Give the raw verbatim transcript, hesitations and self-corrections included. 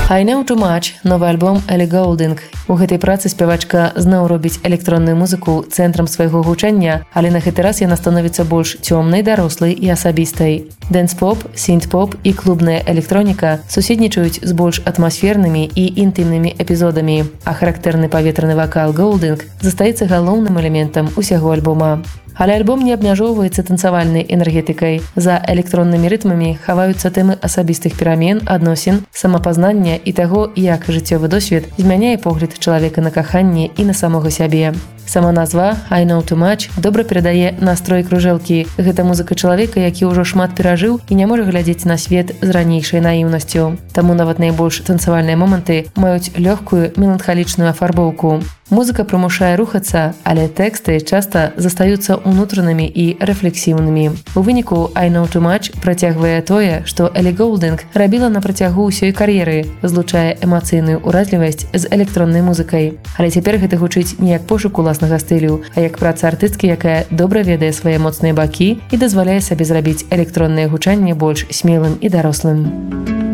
I Know Too Much – новы альбом Эллі Голдинг. У гэтай працы спявачка зноў робіць электронную музыку цэнтрам свайго гучання, але на гэты раз яна становіцца больш цёмнай, дарослай і асабістай. Дэнс-поп, сінт-поп і клубная электроніка суседнічаюць з больш атмасфернымі і інтымнымі эпізодамі, а характэрны паветраны вакал Голдинг застаецца галоўным элементам усяго альбома. Але альбом не абмяжоўваецца танцавальнай энергетыкай. За электроннымі рытмамі хаваюцца тэмы асабістых перамен, адносін, самапазнання і таго, як жыццёвы досвед змяняе погляд чалавека на каханне і на самога сябе. Сама назва I Know Too Much добра перадае настрой кружэлкі. Гэта музыка чалавека, які ўжо шмат перажыў і не можа глядзець на свет з ранейшай наіўнасцю. Таму нават найбольш танцавальныя моманты маюць лёгкую меланхалічную афарбоўку. Музыка прымушае рухацца, але тэксты часта застаюцца унутранымі і рэфлексіўнымі. У выніку I Know Too Much працягвае тое, што Эллі Голдинг рабіла на працягу ўсёй кар'еры, злучае эмацыйную ўразлівасць з электроннай музыкай. Але цяпер гэта гучыць не як пошук уласнага стылю, а як праца артысткі, якая добра ведае свае моцныя бакі і дазваляе сабе зрабіць электроннае гучанне больш смелым і дарослым.